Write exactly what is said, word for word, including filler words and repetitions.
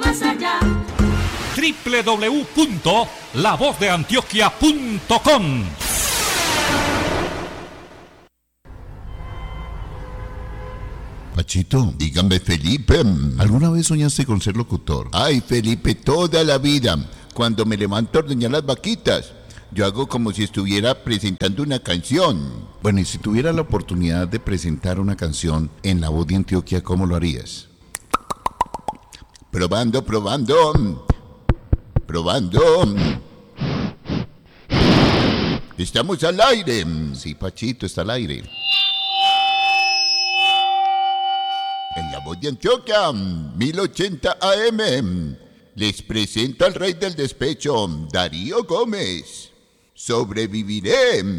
más allá. doble u doble u doble u punto la voz de antioquia punto com. Pachito, dígame, Felipe, ¿alguna vez soñaste con ser locutor? Ay, Felipe, toda la vida. Cuando me levanto a ordeñar las vaquitas, yo hago como si estuviera presentando una canción. Bueno, y si tuviera la oportunidad de presentar una canción en La Voz de Antioquia, ¿cómo lo harías? Probando, probando. Probando. Estamos al aire. Sí, Pachito, está al aire. En La Voz de Antioquia, mil ochenta A M, les presento al rey del despecho, Darío Gómez. Sobreviviré.